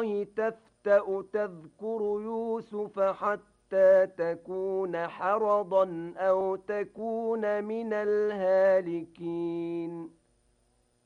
الله تفتأ تذكر يوسف حتى تكون حرضا أو تكون من الهالكين.